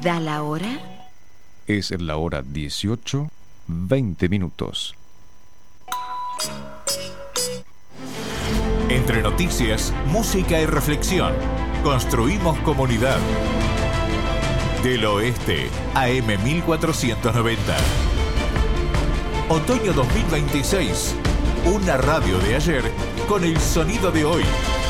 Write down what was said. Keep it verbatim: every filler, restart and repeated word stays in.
¿Da la hora? Es la hora dieciocho, veinte minutos. Entre noticias, música y reflexión, construimos comunidad. Del Oeste, A M mil cuatrocientos noventa. Otoño dos mil veintiséis. Una radio de ayer con el sonido de hoy.